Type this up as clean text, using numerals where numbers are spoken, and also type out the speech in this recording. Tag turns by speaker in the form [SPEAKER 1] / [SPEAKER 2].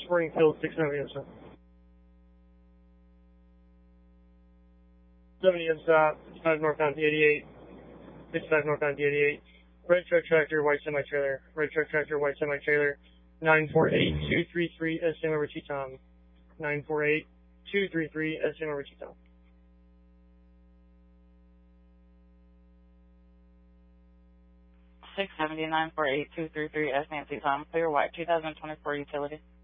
[SPEAKER 1] Springfield, 670, sir. 70 in stop, 5 northbound to 88, 65 northbound to 88. Red truck tractor, white semi-trailer. Red truck tractor, white semi-trailer. 948233, estimate over T-Tom. 948233, estimate over T-Tom.
[SPEAKER 2] 679 for 8233 S Nancy Tom, clear white 2024 utility.